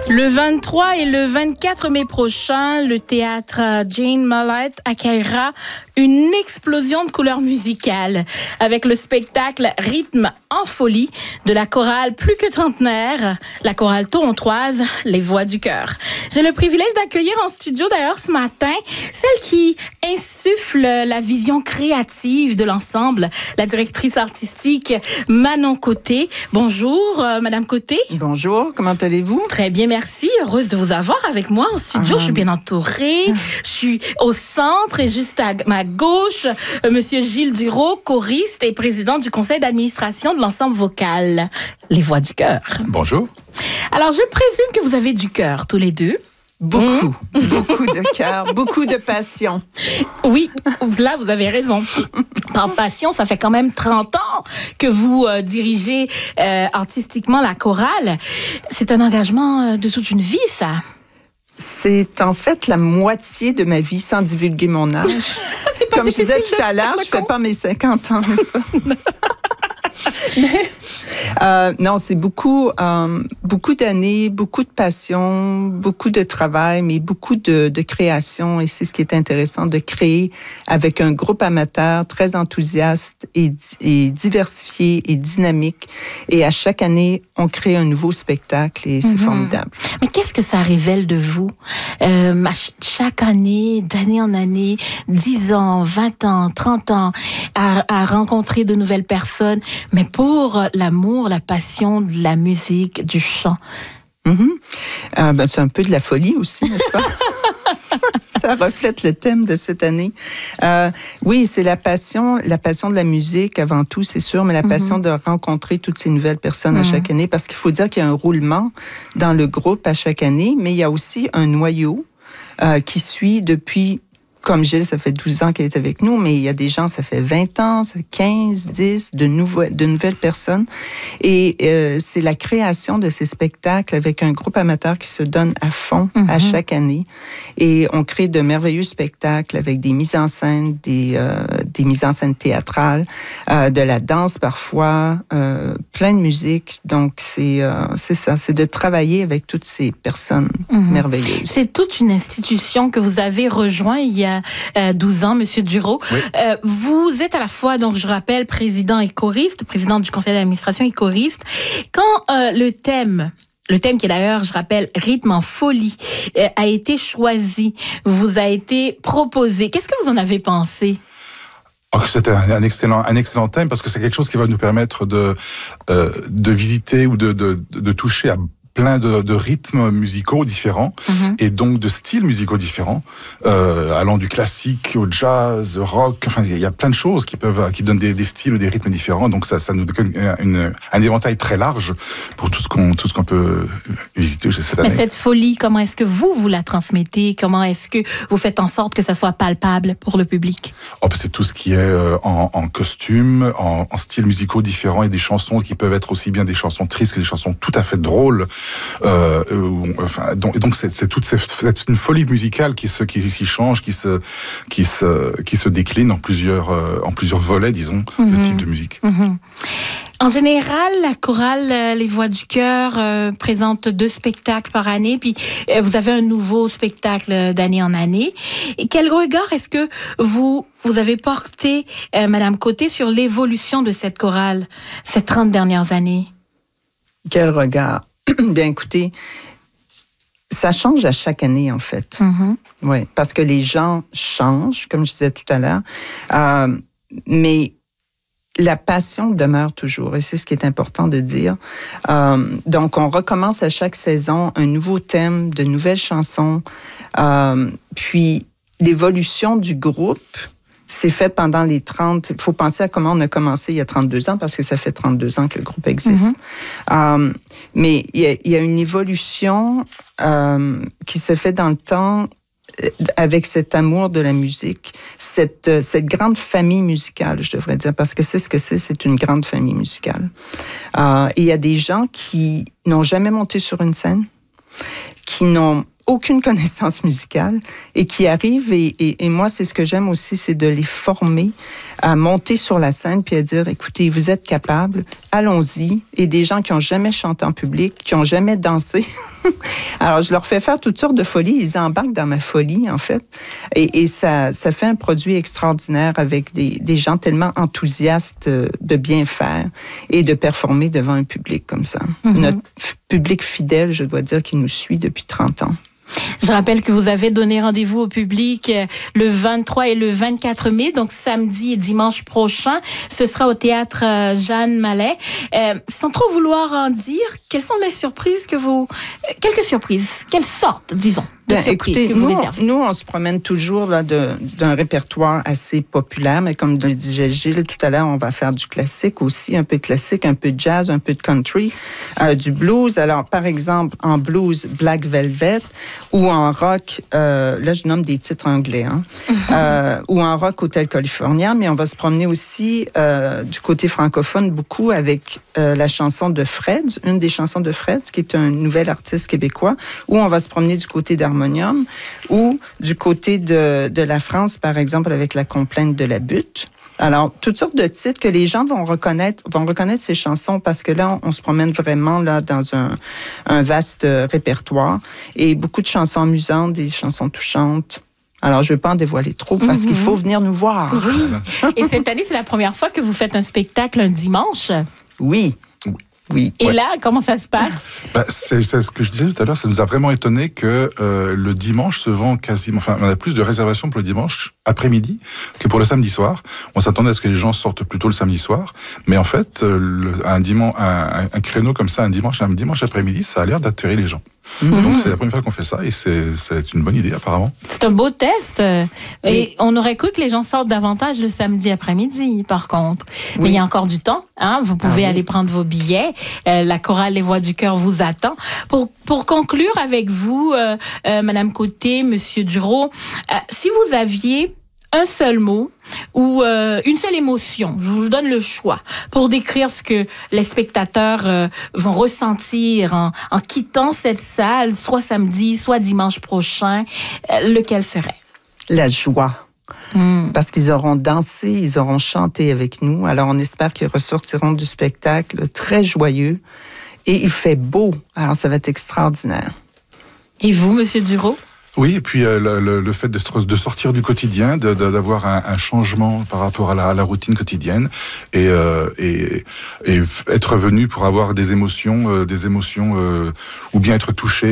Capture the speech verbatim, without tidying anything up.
Le vingt-trois et le vingt-quatre mai prochain, le théâtre Jane Mollett accueillera une explosion de couleurs musicales avec le spectacle Rythme en folie de la chorale Plus que trentenaire, la chorale torontoise Les Voix du cœur. J'ai le privilège d'accueillir en studio d'ailleurs ce matin celle qui insuffle la vision créative de l'ensemble, la directrice artistique Manon Côté. Bonjour euh, Madame Côté. Bonjour, comment allez-vous? Très bien, merci. Heureuse de vous avoir avec moi en studio. Ah. Je suis bien entourée. Je suis au centre et juste à ma gauche, euh, Monsieur Gilles Duro, choriste et président du conseil d'administration de l'ensemble vocal Les Voix du cœur. Bonjour. Alors, je présume que vous avez du cœur tous les deux. Beaucoup, mmh. beaucoup de cœur, beaucoup de passion. Oui, là, vous avez raison. Par passion, ça fait quand même trente ans que vous euh, dirigez euh, artistiquement la chorale. C'est un engagement de toute une vie, ça. C'est en fait la moitié de ma vie, sans divulguer mon âge. C'est pas Comme je disais tout à l'heure, je ne fais pas mes cinquante ans, n'est-ce pas? Mais, euh, non, c'est beaucoup, euh, beaucoup d'années, beaucoup de passion, beaucoup de travail, mais beaucoup de, de création. Et c'est ce qui est intéressant, de créer avec un groupe amateur très enthousiaste et, et diversifié et dynamique. Et à chaque année, on crée un nouveau spectacle et c'est mm-hmm. formidable. Mais qu'est-ce que ça révèle de vous? Euh, chaque année, d'année en année, dix ans, vingt ans, trente ans, à, à rencontrer de nouvelles personnes, mais pour l'amour, la passion de la musique, du chant. Mm-hmm. Euh, ben, c'est un peu de la folie aussi, n'est-ce pas? Ça reflète le thème de cette année. Euh, oui, c'est la passion, la passion de la musique avant tout, c'est sûr, mais la mm-hmm. passion de rencontrer toutes ces nouvelles personnes mm-hmm. à chaque année, parce qu'il faut dire qu'il y a un roulement dans le groupe à chaque année, mais il y a aussi un noyau euh, qui suit depuis... Comme Gilles, ça fait douze ans qu'elle est avec nous, mais il y a des gens, ça fait vingt ans, ça fait quinze, dix, de, nouveau, de nouvelles personnes. Et euh, c'est la création de ces spectacles avec un groupe amateur qui se donne à fond mm-hmm. à chaque année. Et on crée de merveilleux spectacles avec des mises en scène, des, euh, des mises en scène théâtrales, euh, de la danse parfois, euh, plein de musique. Donc, c'est, euh, c'est ça, c'est de travailler avec toutes ces personnes mm-hmm. merveilleuses. C'est toute une institution que vous avez rejoint il y a Euh, douze ans, Monsieur Duro. Oui. Euh, vous êtes à la fois, donc je rappelle, président et choriste, président du conseil d'administration et choriste. Quand euh, le thème, le thème qui est d'ailleurs, je rappelle, Rythme en folie, euh, a été choisi, vous a été proposé, qu'est-ce que vous en avez pensé? Oh, c'est un, un, excellent, un excellent thème parce que c'est quelque chose qui va nous permettre de, euh, de visiter ou de, de, de toucher à plein de, de rythmes musicaux différents mm-hmm. et donc de styles musicaux différents, euh, allant du classique au jazz, au rock. Enfin, il y a plein de choses qui peuvent, qui donnent des, des styles ou des rythmes différents. Donc ça, ça nous donne une, une, un éventail très large pour tout ce qu'on, tout ce qu'on peut visiter cette année. Mais cette folie, comment est-ce que vous vous la transmettez? Comment est-ce que vous faites en sorte que ça soit palpable pour le public? Oh, c'est tout ce qui est euh, en, en costume, en, en styles musicaux différents et des chansons qui peuvent être aussi bien des chansons tristes que des chansons tout à fait drôles. Euh, euh, enfin, donc, donc c'est, c'est toute cette, c'est une folie musicale qui se, qui, qui change, qui se, qui se, qui se décline en plusieurs, euh, en plusieurs volets, disons, mm-hmm. de type de musique. Mm-hmm. En général, la chorale Les Voix du cœur euh, présente deux spectacles par année, puis euh, vous avez un nouveau spectacle d'année en année. Et quel regard est-ce que vous vous avez porté, euh, Madame Côté, sur l'évolution de cette chorale ces trente dernières années? Quel regard? Bien, écoutez, ça change à chaque année, en fait. Mm-hmm. Oui, parce que les gens changent, comme je disais tout à l'heure, euh, mais la passion demeure toujours, et c'est ce qui est important de dire. Euh, donc, on recommence à chaque saison un nouveau thème, de nouvelles chansons, euh, puis l'évolution du groupe c'est fait pendant les trente... Il faut penser à comment on a commencé il y a trente-deux ans, parce que ça fait trente-deux ans que le groupe existe. Mm-hmm. Euh, mais il y, a, il y a une évolution euh, qui se fait dans le temps avec cet amour de la musique, cette, cette grande famille musicale, je devrais dire, parce que c'est ce que c'est, c'est une grande famille musicale. Euh, et il y a des gens qui n'ont jamais monté sur une scène, qui n'ont aucune connaissance musicale et qui arrivent, et, et, et moi, c'est ce que j'aime aussi, c'est de les former à monter sur la scène puis à dire, écoutez, vous êtes capables, allons-y. Et des gens qui n'ont jamais chanté en public, qui n'ont jamais dansé. Alors, je leur fais faire toutes sortes de folies. Ils embarquent dans ma folie, en fait. Et, et ça, ça fait un produit extraordinaire avec des, des gens tellement enthousiastes de bien faire et de performer devant un public comme ça. Mm-hmm. Notre f- public fidèle, je dois dire, qui nous suit depuis trente ans. Je rappelle que vous avez donné rendez-vous au public le vingt-trois et le vingt-quatre mai, donc samedi et dimanche prochain. Ce sera au théâtre Jeanne Malet. Euh, sans trop vouloir en dire, quelles sont les surprises que vous... Quelques surprises, quelles sortes, disons, de ben, surprises écoutez, que vous nous, réservez? Nous, on se promène toujours là, de, d'un répertoire assez populaire, mais comme le disait Gilles tout à l'heure, on va faire du classique aussi, un peu de classique, un peu de jazz, un peu de country, euh, du blues. Alors, par exemple, en blues, Black Velvet, ou en rock, euh, là je nomme des titres anglais, hein, euh, ou en rock Hotel California, mais on va se promener aussi euh, du côté francophone beaucoup avec euh, la chanson de Freds, une des chansons de Freds, qui est un nouvel artiste québécois, ou on va se promener du côté d'Harmonium, ou du côté de, de la France, par exemple, avec la complainte de la butte. Alors, toutes sortes de titres que les gens vont reconnaître, vont reconnaître ces chansons parce que là, on, on se promène vraiment là dans un, un vaste euh, répertoire et beaucoup de chansons amusantes, des chansons touchantes. Alors, je ne veux pas en dévoiler trop parce mm-hmm. qu'il faut venir nous voir. Oui. Et cette année, c'est la première fois que vous faites un spectacle un dimanche? Oui. Oui. Et ouais. là, comment ça se passe? Bah, c'est, c'est ce que je disais tout à l'heure, ça nous a vraiment étonné que euh, le dimanche se vend quasiment... Enfin, on a plus de réservations pour le dimanche après-midi que pour le samedi soir. On s'attendait à ce que les gens sortent plutôt le samedi soir. Mais en fait, euh, le, un, dimanche, un, un créneau comme ça, un dimanche, un dimanche après-midi, ça a l'air d'attirer les gens. Mm-hmm. Donc, c'est la première fois qu'on fait ça et c'est, c'est une bonne idée, apparemment. C'est un beau test. Et oui. On aurait cru que les gens sortent davantage le samedi après-midi, par contre. Oui. Mais il y a encore du temps. Hein? Vous pouvez ah, aller oui. prendre vos billets. Euh, la chorale Les Voix du Cœur vous attend. Pour, pour conclure avec vous, euh, euh, Madame Côté, Monsieur Duro, euh, si vous aviez un seul mot ou euh, une seule émotion, je vous donne le choix pour décrire ce que les spectateurs euh, vont ressentir en, en quittant cette salle, soit samedi, soit dimanche prochain, euh, lequel serait? La joie. Mm. Parce qu'ils auront dansé, ils auront chanté avec nous. Alors, on espère qu'ils ressortiront du spectacle très joyeux. Et il fait beau. Alors, ça va être extraordinaire. Et vous, Monsieur Duro? Oui, et puis euh, le, le fait de, de sortir du quotidien, de, de, d'avoir un, un changement par rapport à la, à la routine quotidienne, et, euh, et, et être venu pour avoir des émotions, euh, des émotions, euh, ou bien être touché.